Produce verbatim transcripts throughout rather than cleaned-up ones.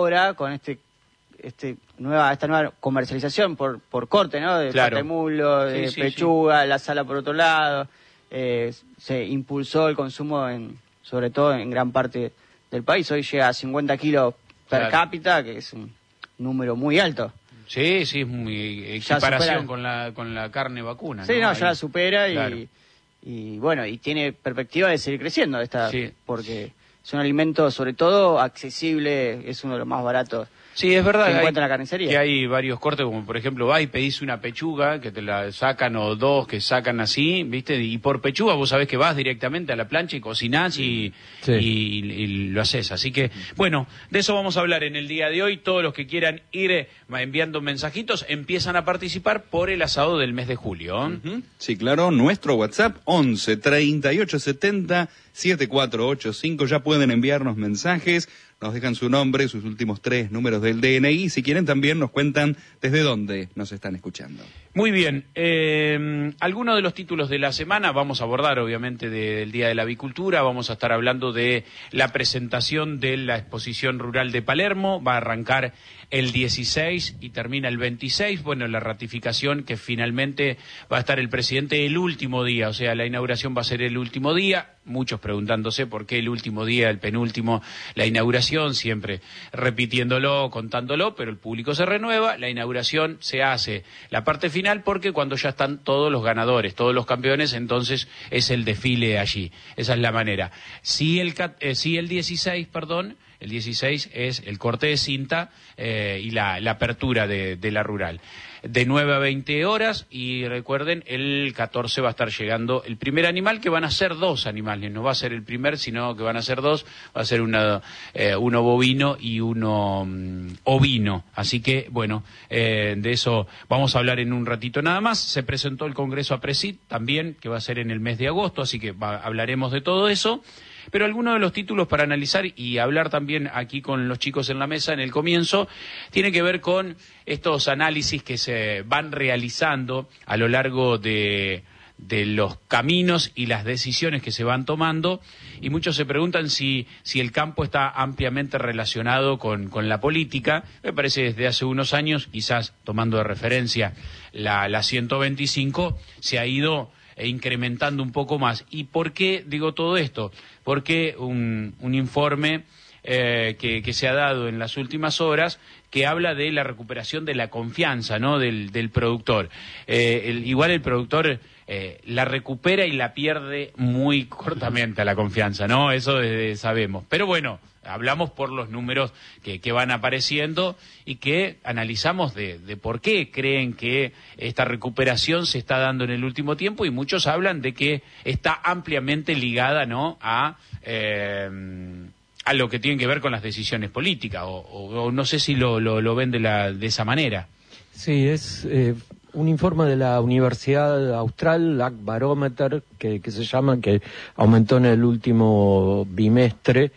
ahora con este este nueva esta nueva comercialización por por corte, ¿no? De claro. pata de mulo, de sí, sí, pechuga, sí. la sala por otro lado. Eh, se impulsó el consumo, en sobre todo en gran parte del país. Hoy llega a cincuenta kilos per claro. cápita, que es un número muy alto. Sí, sí, es muy equiparación con la con la carne vacuna. Sí, no, no Ahí. ya la supera y, claro. y bueno, y tiene perspectiva de seguir creciendo esta, sí. porque es un alimento sobre todo accesible, es uno de los más baratos. Sí, es verdad que que hay, encuentra en la carnicería. que hay varios cortes, como por ejemplo vas y pedís una pechuga, que te la sacan, o dos que sacan así, ¿viste? Y por pechuga vos sabés que vas directamente a la plancha y cocinás y, sí. y, y lo haces. Así que, bueno, de eso vamos a hablar en el día de hoy. Todos los que quieran ir enviando mensajitos empiezan a participar por el asado del mes de julio. Uh-huh. Sí, claro, nuestro WhatsApp once treinta y ocho setenta setenta y cuatro ochenta y cinco. Ya pueden enviarnos mensajes. Nos dejan su nombre, sus últimos tres números del D N I. Si quieren también nos cuentan desde dónde nos están escuchando. Muy bien. Eh, algunos de los títulos de la semana vamos a abordar, obviamente, de, del Día de la Avicultura. Vamos a estar hablando de la presentación de la exposición rural de Palermo. Va a arrancar el dieciséis y termina el veintiséis. Bueno, la ratificación que finalmente va a estar el presidente el último día. O sea, la inauguración va a ser el último día. Muchos preguntándose por qué el último día, el penúltimo, la inauguración, siempre repitiéndolo, contándolo, pero el público se renueva, la inauguración se hace la parte final porque cuando ya están todos los ganadores, todos los campeones, entonces es el desfile allí. Esa es la manera. Si el, eh, si el dieciséis, perdón, el dieciséis es el corte de cinta eh, y la, la apertura de, de la rural. De nueve a veinte horas, y recuerden, el catorce va a estar llegando el primer animal, que van a ser dos animales, no va a ser el primer, sino que van a ser dos, va a ser una, eh, uno bovino y uno um, ovino. Así que, bueno, eh, de eso vamos a hablar en un ratito nada más. Se presentó el Congreso APRESID también, que va a ser en el mes de agosto, así que va, hablaremos de todo eso. Pero algunos de los títulos para analizar y hablar también aquí con los chicos en la mesa en el comienzo, tiene que ver con estos análisis que se van realizando a lo largo de, de los caminos y las decisiones que se van tomando, y muchos se preguntan si, si el campo está ampliamente relacionado con, con la política. Me parece desde hace unos años, quizás tomando de referencia la, la ciento veinticinco, se ha ido incrementando un poco más. ¿Y por qué digo todo esto? Porque un, un informe eh, que, que se ha dado en las últimas horas que habla de la recuperación de la confianza, ¿no?, del, del productor. Eh, el, igual el productor eh, la recupera y la pierde muy cortamente a la confianza, ¿no? Eso eh, sabemos. Pero bueno, hablamos por los números que, que van apareciendo y que analizamos de, de por qué creen que esta recuperación se está dando en el último tiempo, y muchos hablan de que está ampliamente ligada, ¿no?, a, eh, a lo que tiene que ver con las decisiones políticas, o, o, o no sé si lo, lo, lo ven de, la, de esa manera. Sí, es eh, un informe de la Universidad Austral, Ag Barometer, que, que se llama, que aumentó en el último bimestre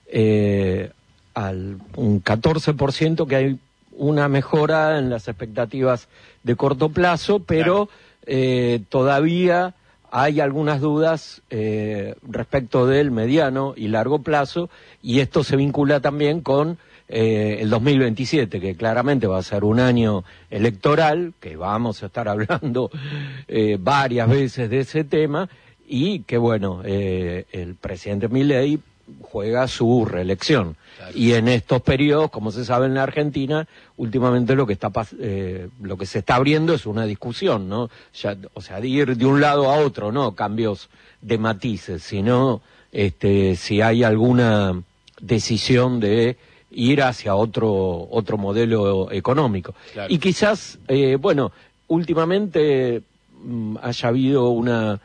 Eh, al un catorce por ciento, que hay una mejora en las expectativas de corto plazo, pero claro. eh, todavía hay algunas dudas eh, respecto del mediano y largo plazo, y esto se vincula también con eh, el dos mil veintisiete, que claramente va a ser un año electoral, que vamos a estar hablando eh, varias veces de ese tema, y que bueno, eh, el presidente Milei juega su reelección. Claro. Y en estos periodos, como se sabe en la Argentina, últimamente lo que está eh, lo que se está abriendo es una discusión, ¿no? Ya, o sea, de ir de un lado a otro, no cambios de matices, sino este si hay alguna decisión de ir hacia otro otro modelo económico. Claro. Y quizás, eh, bueno, últimamente mmm, haya habido una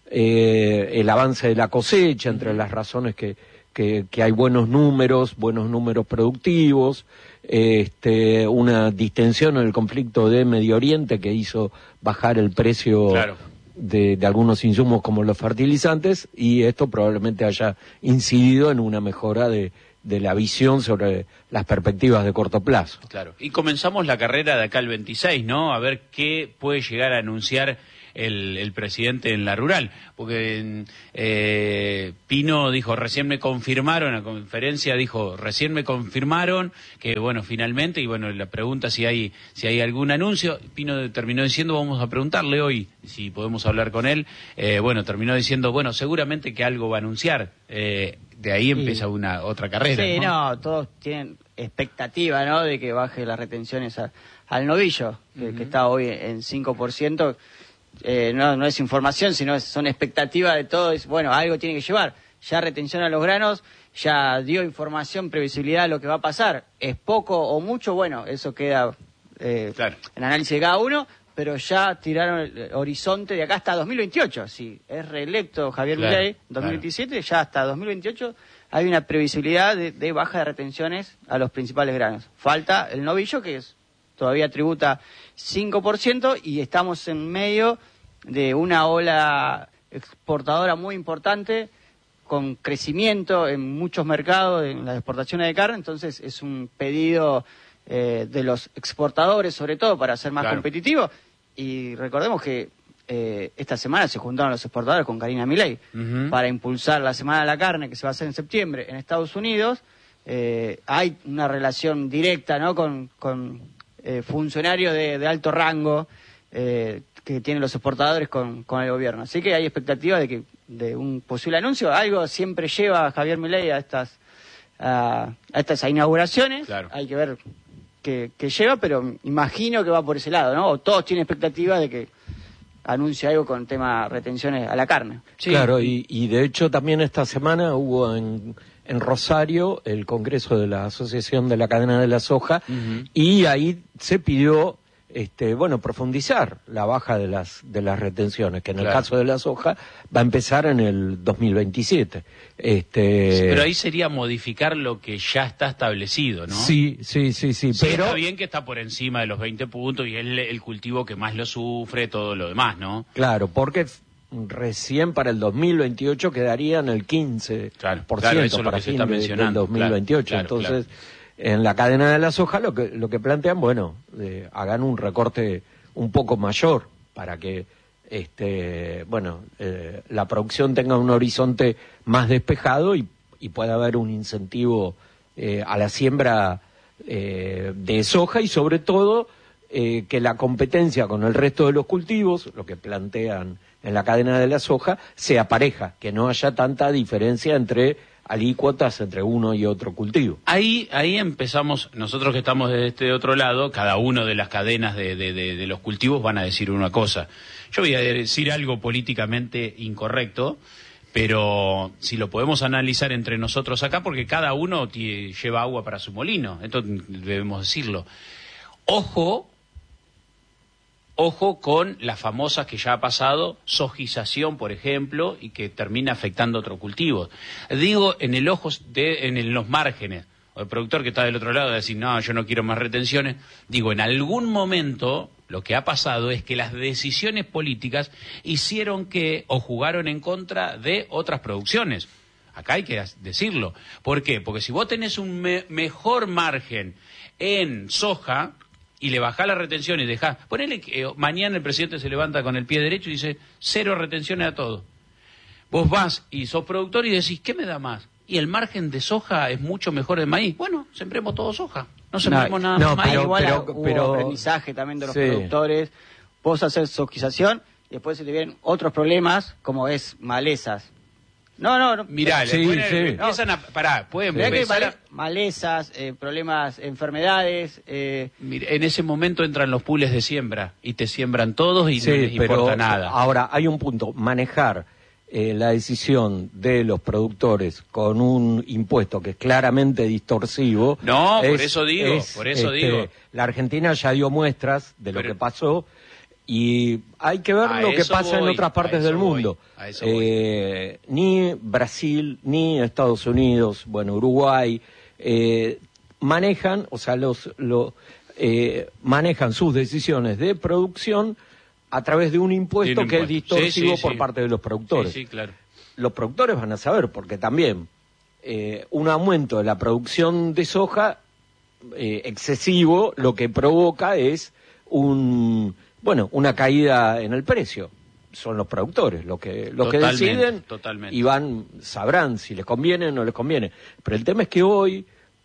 eh, el avance de la cosecha, entre las razones que Que, que hay buenos números, buenos números productivos, este, una distensión en el conflicto de Medio Oriente que hizo bajar el precio claro. de, de algunos insumos como los fertilizantes, y esto probablemente haya incidido en una mejora de, de la visión sobre las perspectivas de corto plazo. Claro. Y comenzamos la carrera de acá al veintiséis, ¿no? A ver qué puede llegar a anunciar el, el presidente en la rural, porque eh, Pino dijo, recién me confirmaron, en la conferencia dijo, recién me confirmaron que, bueno, finalmente, y bueno, la pregunta si hay si hay algún anuncio, Pino terminó diciendo, vamos a preguntarle hoy si podemos hablar con él, eh, bueno, terminó diciendo, bueno, seguramente que algo va a anunciar, eh, de ahí empieza sí. una otra carrera. Sí, ¿no? no, todos tienen expectativa, ¿no?, de que baje las retenciones a, al novillo, que, uh-huh. que está hoy en cinco por ciento. Eh, no, no es información, sino es, son expectativas de todo. Es, bueno, algo tiene que llevar. Ya retención a los granos, ya dio información, previsibilidad de lo que va a pasar. Es poco o mucho, bueno, eso queda eh, claro. en análisis de cada uno, pero ya tiraron el horizonte de acá hasta dos mil veintiocho. Si es reelecto Javier claro, Milei, dos mil veintisiete, claro. ya hasta dos mil veintiocho hay una previsibilidad de, de baja de retenciones a los principales granos. Falta el novillo, que es, todavía tributa cinco por ciento, y estamos en medio de una ola exportadora muy importante, con crecimiento en muchos mercados, en las exportaciones de carne. Entonces es un pedido eh, de los exportadores, sobre todo, para ser más claro. competitivos. Y recordemos que eh, esta semana se juntaron los exportadores con Karina Milei uh-huh. para impulsar la Semana de la Carne, que se va a hacer en septiembre en Estados Unidos. Eh, hay una relación directa, ¿no?, con, con eh, funcionarios de, de alto rango eh, que tienen los exportadores con, con el gobierno. Así que hay expectativa de que de un posible anuncio. Algo siempre lleva a Javier Milei a estas a, a estas inauguraciones. Claro. Hay que ver qué, qué lleva, pero imagino que va por ese lado, ¿no? O todos tienen expectativa de que anuncie algo con tema retenciones a la carne. Sí. Claro, y, y de hecho también esta semana hubo en, en Rosario el Congreso de la Asociación de la Cadena de la Soja, uh-huh. y ahí se pidió este bueno profundizar la baja de las de las retenciones, que en claro. el caso de la soja va a empezar en el dos mil veintisiete. Este sí, pero ahí sería modificar lo que ya está establecido, ¿no? Sí, sí, sí, sí, sí pero está bien que está por encima de los veinte puntos y es el, el cultivo que más lo sufre, todo lo demás, ¿no? Claro, porque recién para el dos mil veintiocho quedaría en el quince por ciento, claro, claro, eso es lo para que se fin está de, mencionando. del dos mil veintiocho. Claro, claro, entonces claro. En la cadena de la soja lo que lo que plantean, bueno, eh, hagan un recorte un poco mayor para que este bueno eh, la producción tenga un horizonte más despejado y, y pueda haber un incentivo eh, a la siembra eh, de soja, y sobre todo eh, que la competencia con el resto de los cultivos, lo que plantean en la cadena de la soja, sea pareja, que no haya tanta diferencia entre alícuotas entre uno y otro cultivo. Ahí ahí empezamos, nosotros que estamos de este otro lado, cada uno de las cadenas de, de, de, de los cultivos van a decir una cosa. Yo voy a decir algo políticamente incorrecto, pero si lo podemos analizar entre nosotros acá, porque cada uno t- lleva agua para su molino, entonces debemos decirlo. Ojo, ojo con las famosas que ya ha pasado, sojización, por ejemplo, y que termina afectando a otros cultivos. Digo, en el ojo de, en el, los márgenes, o el productor que está del otro lado de decir, no, yo no quiero más retenciones. Digo, en algún momento lo que ha pasado es que las decisiones políticas hicieron que, o jugaron en contra de otras producciones. Acá hay que decirlo. ¿Por qué? Porque si vos tenés un me- mejor margen en soja y le bajás la retención y dejás, ponele que eh, mañana el presidente se levanta con el pie derecho y dice cero retenciones a todo. Vos vas y sos productor y decís, ¿qué me da más? Y el margen de soja es mucho mejor de maíz. Bueno, sembremos todo soja, no sembremos no, nada no, más pero, maíz. igual pero, hubo pero, aprendizaje también de los sí. productores. Vos haces sojización y después se te vienen otros problemas, como es malezas. No, no, no. Mirá, sí, le ponen, sí. empiezan a, pará, pueden Mirá que empezar male- a- malezas, eh, problemas, enfermedades. Eh, Mira, en ese momento entran los pools de siembra y te siembran todos y sí, no les pero importa nada. Ahora hay un punto, manejar eh, la decisión de los productores con un impuesto que es claramente distorsivo. No, por es- eso digo, es, por eso este, digo. La Argentina ya dio muestras de lo Pero- que pasó. Y hay que ver A lo que eso pasa en voy, otras a partes eso del voy, mundo. a eso voy. Eh, ni Brasil, ni Estados Unidos, bueno, Uruguay, eh, manejan, o sea, los, lo, eh, manejan sus decisiones de producción a través de un impuesto De un que es impuesto. distorsivo Sí, sí, por sí. parte de los productores. Sí, sí, claro. Los productores van a saber, porque también eh, un aumento de la producción de soja eh, excesivo lo que provoca es un bueno una caída en el precio. son los productores los que los que Totalmente, deciden totalmente. y van, sabrán si les conviene o no les conviene. Pero el tema es que hoy,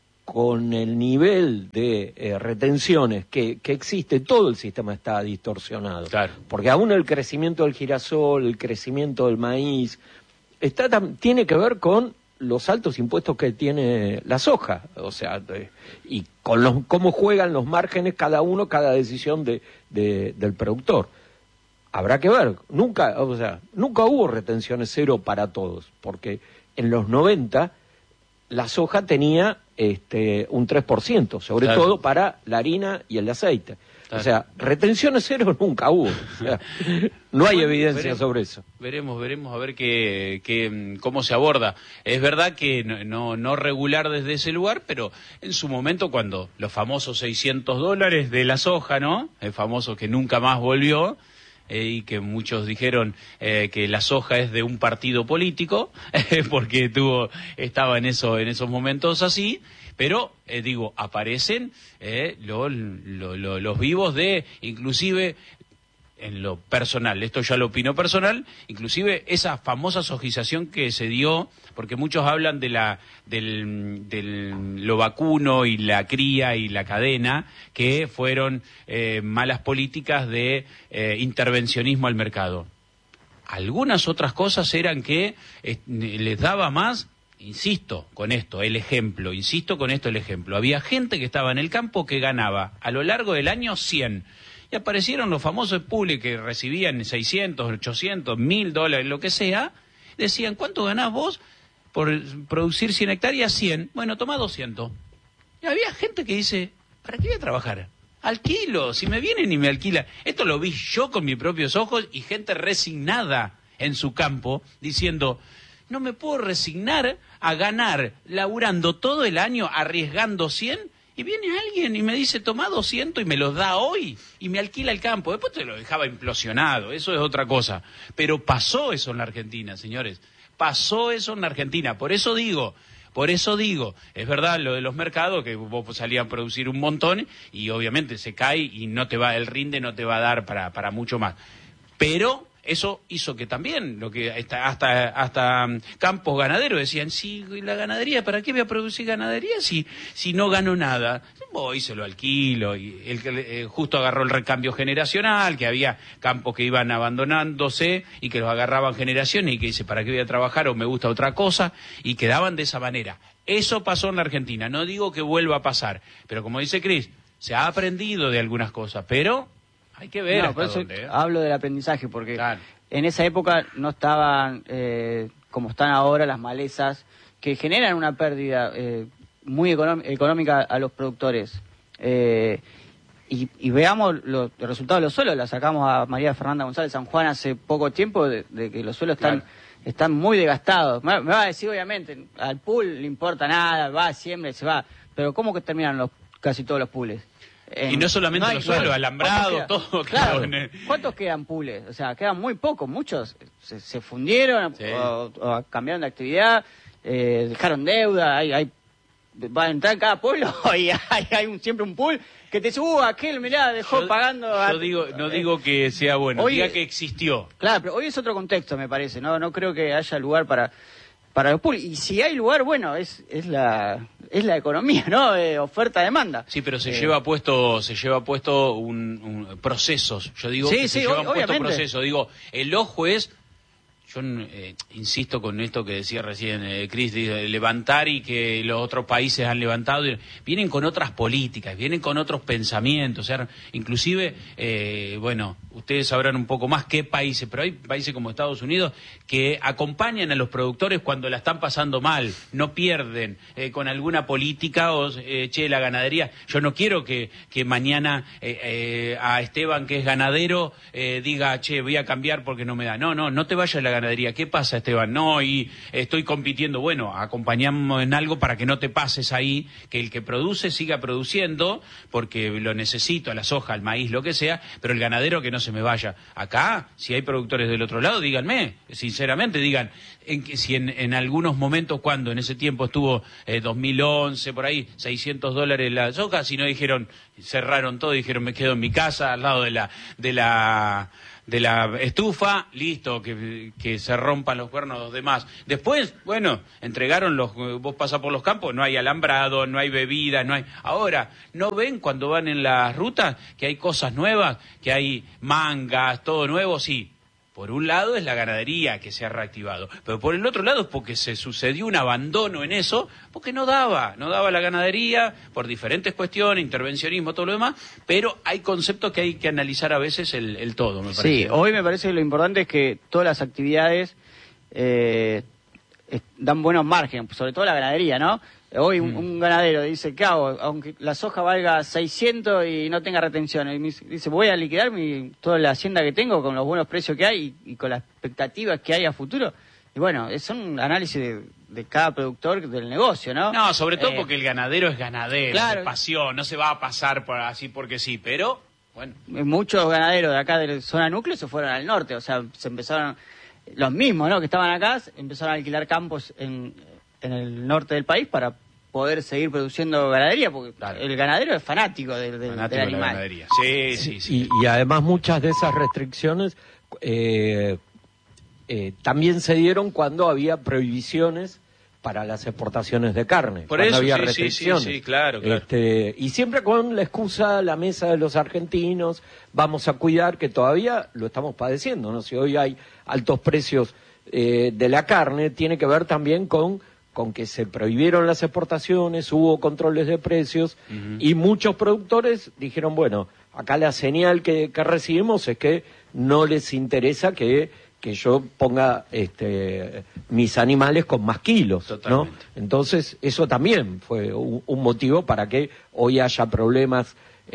con el nivel de eh, retenciones que, que existe, todo el sistema está distorsionado. Claro. Porque aún el crecimiento del girasol, el crecimiento del maíz, está tam- tiene que ver con los altos impuestos que tiene la soja, o sea, de, y con los, cómo juegan los márgenes cada uno, cada decisión de, de, del productor. Habrá que ver, nunca, o sea, nunca hubo retenciones cero para todos, porque en los noventa la soja tenía este un tres por ciento, sobre claro. todo para la harina y el aceite. Claro. O sea, retenciones cero nunca hubo. O sea, no hay Bueno, evidencia veremos, sobre eso. Veremos, veremos a ver qué, qué, cómo se aborda. Es verdad que no, no, no regular desde ese lugar, pero en su momento cuando los famosos seiscientos dólares de la soja, ¿no? El famoso que nunca más volvió, eh, y que muchos dijeron eh, que la soja es de un partido político, porque tuvo, estaba en, eso, en esos momentos así. Pero, eh, digo, aparecen eh, lo, lo, lo, los vivos de, inclusive, en lo personal, esto ya lo opino personal, inclusive esa famosa sojización que se dio, porque muchos hablan de la del, del lo vacuno y la cría y la cadena, que fueron eh, malas políticas de eh, intervencionismo al mercado. Algunas otras cosas eran que eh, les daba más. Insisto con esto, el ejemplo, insisto con esto el ejemplo. Había gente que estaba en el campo que ganaba a lo largo del año cien. Y aparecieron los famosos públicos que recibían seiscientos, ochocientos, mil dólares, lo que sea. Decían, ¿cuánto ganás vos por producir cien hectáreas? cien. Bueno, toma doscientos. Y había gente que dice, ¿para qué voy a trabajar? Alquilo, si me vienen y me alquilan. Esto lo vi yo con mis propios ojos y gente resignada en su campo diciendo, no me puedo resignar a ganar laburando todo el año, arriesgando cien, y viene alguien y me dice, toma doscientos y me los da hoy, y me alquila el campo. Después te lo dejaba implosionado, eso es otra cosa. Pero pasó eso en la Argentina, señores. Pasó eso en la Argentina. Por eso digo, por eso digo, es verdad lo de los mercados, que vos salías a producir un montón, y obviamente se cae y no te va, el rinde no te va a dar para, para mucho más. Pero eso hizo que también, lo que hasta, hasta, hasta campos ganaderos decían, sí, la ganadería, ¿para qué voy a producir ganadería si, si no gano nada? Voy, se lo alquilo, y el que eh, justo agarró el recambio generacional, que había campos que iban abandonándose y que los agarraban generaciones y que dice, ¿para qué voy a trabajar? O me gusta otra cosa, y quedaban de esa manera. Eso pasó en la Argentina, no digo que vuelva a pasar, pero como dice Cris, se ha aprendido de algunas cosas, pero hay que ver no, hasta por eso dónde, ¿eh? Hablo del aprendizaje, porque Claro. en esa época no estaban eh, como están ahora las malezas, que generan una pérdida eh, muy económ- económica a los productores. Eh, y, y veamos los resultados de los suelos. La sacamos a María Fernanda González San Juan hace poco tiempo, de, de que los suelos están, Claro. están muy desgastados. Me, me va a decir, obviamente, al pool le importa nada, va, siempre se va. Pero ¿cómo que terminan los casi todos los pools? Y no solamente hay- los suelos, ¿cuántos alambrado, quedan? todo. Claro, claro, en el- ¿cuántos quedan pools? O sea, quedan muy pocos, muchos se, se fundieron Sí. o, o cambiaron de actividad, eh, dejaron deuda, hay, hay va a entrar en cada pueblo y hay, hay un, siempre un pool que te dice, uh, aquel, mirá, dejó Yo- pagando... Yo a- digo, no eh, digo que sea bueno, hoy- diga que existió. Claro, pero hoy es otro contexto, me parece, no no creo que haya lugar para para los pools. Y si hay lugar, bueno, es es la es la economía, ¿no? Eh, oferta-demanda. Sí, pero se Eh, lleva puesto, se lleva puesto un, un- procesos. Yo digo Sí, que se sí, llevan ob- puesto obviamente. procesos. Digo, el ojo es, yo eh, insisto con esto que decía recién eh, Cris, dice, levantar y que los otros países han levantado, y vienen con otras políticas, vienen con otros pensamientos, o sea, inclusive, eh, bueno, ustedes sabrán un poco más qué países, pero hay países como Estados Unidos que acompañan a los productores cuando la están pasando mal, no pierden eh, con alguna política o, eh, che, la ganadería. Yo no quiero que, que mañana eh, eh, a Esteban, que es ganadero, eh, diga, che, voy a cambiar porque no me da. No, no, no te vayas a la ganadería. ¿Qué pasa, Esteban? No, y estoy compitiendo. Bueno, acompañamos en algo para que no te pases ahí, que el que produce siga produciendo, porque lo necesito, a la soja, al maíz, lo que sea, pero el ganadero que no se me vaya. Acá, si hay productores del otro lado, díganme, sinceramente, digan, en que, si en, en algunos momentos, cuando en ese tiempo estuvo eh, dos mil once, por ahí, seiscientos dólares la soja, si no dijeron, cerraron todo, dijeron, me quedo en mi casa, al lado de la... de la de la estufa, listo, que, que se rompan los cuernos los demás. Después, bueno, entregaron los, vos pasás por los campos, no hay alambrado, no hay bebida, no hay... Ahora, ¿no ven cuando van en las rutas que hay cosas nuevas, que hay mangas, todo nuevo? Sí. Por un lado es la ganadería que se ha reactivado, pero por el otro lado es porque se sucedió un abandono en eso, porque no daba, no daba la ganadería por diferentes cuestiones, intervencionismo, todo lo demás, pero hay conceptos que hay que analizar a veces el, el todo, me parece. Sí, hoy me parece que lo importante es que todas las actividades eh, dan buenos márgenes, sobre todo la ganadería, ¿no? Hoy un, un ganadero dice, ¿qué hago? Aunque la soja valga seiscientos y no tenga retención. Y me dice, voy a liquidar mi, toda la hacienda que tengo con los buenos precios que hay y, y con las expectativas que hay a futuro. Y bueno, es un análisis de, de cada productor del negocio, ¿no? No, sobre todo eh, porque el ganadero es ganadero, claro, de pasión, no se va a pasar por así porque sí, pero bueno. Muchos ganaderos de acá de la zona núcleo se fueron al norte, o sea, se empezaron, los mismos, ¿no? Que estaban acá, empezaron a alquilar campos en... en el norte del país para poder seguir produciendo ganadería, porque claro, el ganadero es fanático del, del, fanático del animal. De la ganadería. Sí, sí, sí. Y, y además muchas de esas restricciones eh, eh, también se dieron cuando había prohibiciones para las exportaciones de carne. Por cuando eso, había sí, restricciones. sí, sí, claro, claro. Este, y siempre con la excusa, la mesa de los argentinos, vamos a cuidar, que todavía lo estamos padeciendo, ¿no? Si hoy hay altos precios eh, de la carne, tiene que ver también con con que se prohibieron las exportaciones, hubo controles de precios, uh-huh, y muchos productores dijeron, bueno, acá la señal que, que recibimos es que no les interesa que, que yo ponga este, mis animales con más kilos, totalmente, ¿no? Entonces, eso también fue un, un motivo para que hoy haya problemas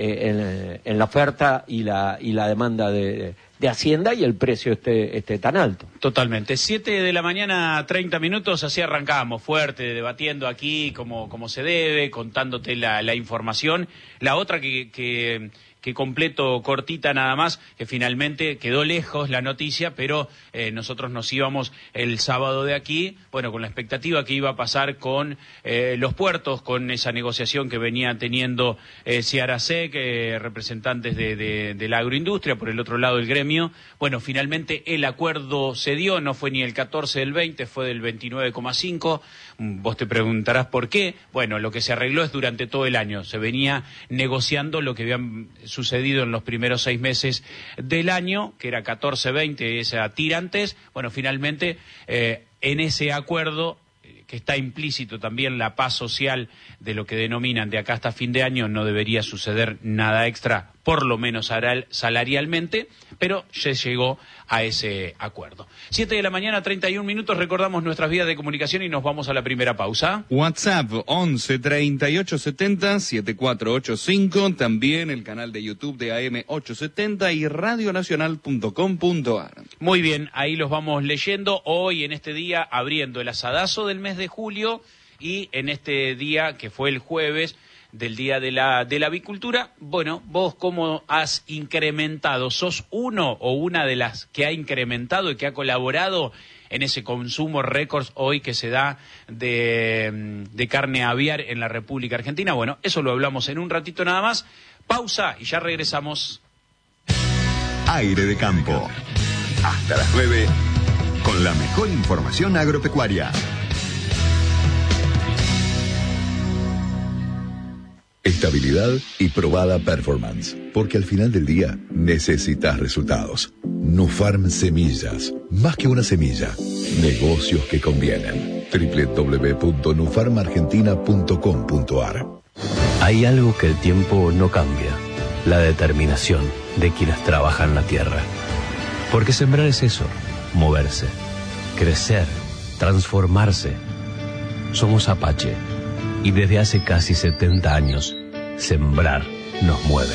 eh, en, en la oferta y la, y la demanda de, de Hacienda y el precio esté, esté tan alto. Totalmente. Siete de la mañana, treinta minutos, así arrancamos, fuerte, debatiendo aquí como, como se debe, contándote la, la información. La otra que, que, que completo cortita nada más, que finalmente quedó lejos la noticia, pero eh, nosotros nos íbamos el sábado de aquí, bueno, con la expectativa que iba a pasar con eh, los puertos, con esa negociación que venía teniendo eh, Ciarasec, eh, representantes de, de, de la agroindustria, por el otro lado el gremio. Bueno, finalmente el acuerdo se dio, no fue ni el catorce del veinte, fue del veintinueve coma cinco. Vos te preguntarás por qué. Bueno, lo que se arregló es durante todo el año. Se venía negociando lo que había sucedido en los primeros seis meses del año, que era catorce veinte, esa tirantes. Bueno, finalmente, eh, en ese acuerdo, eh, que está implícito también la paz social de lo que denominan de acá hasta fin de año, no debería suceder nada extra, por lo menos salarialmente, pero se llegó a ese acuerdo. Siete de la mañana, treinta y un minutos, recordamos nuestras vías de comunicación y nos vamos a la primera pausa. WhatsApp once treinta y ocho setenta setenta y cuatro ochenta y cinco, también el canal de YouTube de A M ochocientos setenta y radionacional punto com punto a r. Muy bien, ahí los vamos leyendo. Hoy, en este día, abriendo el asadazo del mes de julio, y en este día, que fue el jueves, del Día de la, de la Avicultura. Bueno, vos cómo has incrementado, ¿sos uno o una de las que ha incrementado y que ha colaborado en ese consumo récord hoy que se da de, de carne aviar en la República Argentina? Bueno, eso lo hablamos en un ratito nada más. Pausa y ya regresamos. Aire de Campo. Hasta las nueve, con la mejor información agropecuaria. Estabilidad y probada performance, porque al final del día necesitas resultados. Nufarm Semillas, más que una semilla, negocios que convienen. doble u doble u doble u punto nufarm argentina punto com punto a r. Hay algo que el tiempo no cambia, la determinación de quienes trabajan la tierra. Porque sembrar es eso, moverse, crecer, transformarse. Somos Apache. Y desde hace casi setenta años, sembrar nos mueve.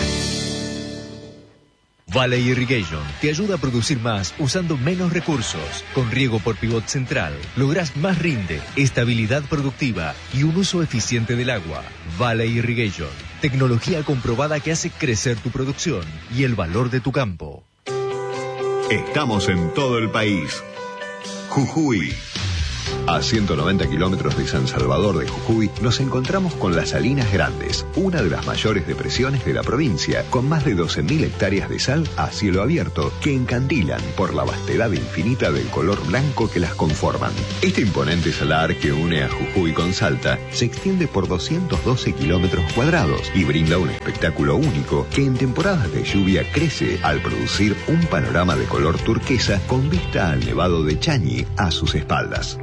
Valley Irrigation te ayuda a producir más usando menos recursos. Con riego por pivot central, lográs más rinde, estabilidad productiva y un uso eficiente del agua. Valley Irrigation, tecnología comprobada que hace crecer tu producción y el valor de tu campo. Estamos en todo el país. Jujuy. A ciento noventa kilómetros de San Salvador de Jujuy nos encontramos con las Salinas Grandes, una de las mayores depresiones de la provincia, con más de doce mil hectáreas de sal a cielo abierto que encandilan por la vastedad infinita del color blanco que las conforman. Este imponente salar que une a Jujuy con Salta se extiende por doscientos doce kilómetros cuadrados y brinda un espectáculo único que en temporadas de lluvia crece al producir un panorama de color turquesa con vista al Nevado de Chañi a sus espaldas.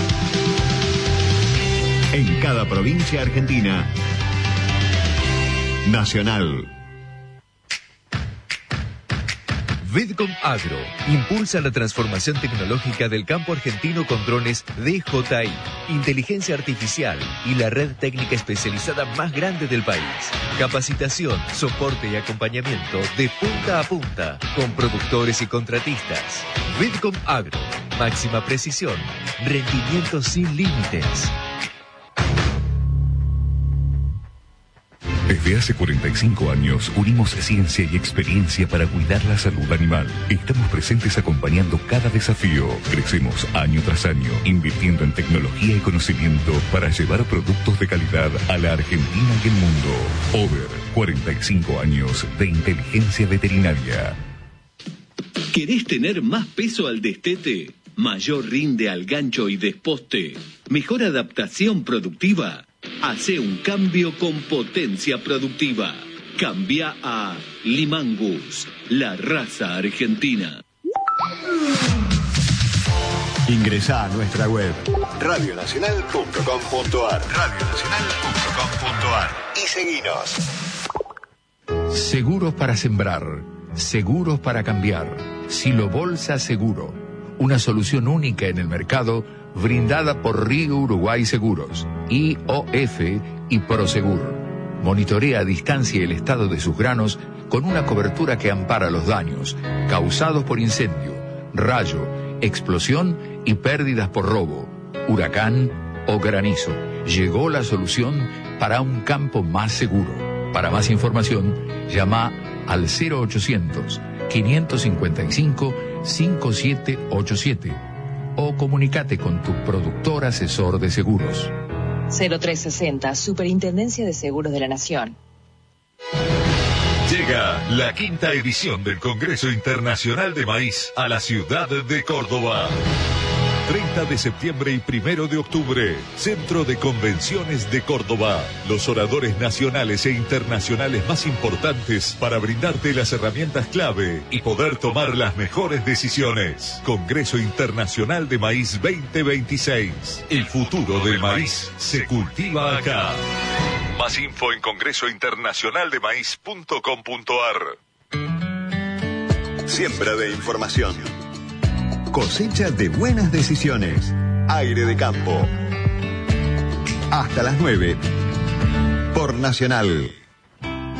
En cada provincia argentina, Nacional. Vidcom Agro impulsa la transformación tecnológica del campo argentino con drones D J I, inteligencia artificial y la red técnica especializada más grande del país. Capacitación, soporte y acompañamiento de punta a punta con productores y contratistas. Vidcom Agro, máxima precisión, rendimiento sin límites. Desde hace cuarenta y cinco años unimos ciencia y experiencia para cuidar la salud animal. Estamos presentes acompañando cada desafío. Crecemos año tras año, invirtiendo en tecnología y conocimiento para llevar productos de calidad a la Argentina y el mundo. Over, cuarenta y cinco años de inteligencia veterinaria. ¿Querés tener más peso al destete? ¿Mayor rinde al gancho y desposte? ¿Mejor adaptación productiva? Hace un cambio con potencia productiva. Cambia a Limangus, la raza argentina. Ingresá a nuestra web radio nacional punto com punto ar radio nacional punto com punto ar y seguinos. Seguros para sembrar, seguros para cambiar. Silo Bolsa Seguro, una solución única en el mercado brindada por Río Uruguay Seguros, I O F y Prosegur. Monitorea a distancia el estado de sus granos con una cobertura que ampara los daños causados por incendio, rayo, explosión y pérdidas por robo, huracán o granizo. Llegó la solución para un campo más seguro. Para más información, llama al cero ochocientos, quinientos cincuenta y cinco, cincuenta y siete ochenta y siete o comunícate con tu productor asesor de seguros. cero tres sesenta, Superintendencia de Seguros de la Nación. Llega la quinta edición del Congreso Internacional de Maíz a la ciudad de Córdoba. treinta de septiembre y primero de octubre, Centro de Convenciones de Córdoba. Los oradores nacionales e internacionales más importantes para brindarte las herramientas clave y poder tomar las mejores decisiones. Congreso Internacional de Maíz veinte veintiséis. El futuro del maíz se cultiva acá. Más info en congreso internacional de maíz punto com punto ar. Siembra de información. Cosecha de buenas decisiones. Aire de campo. Hasta las nueve. Por Nacional.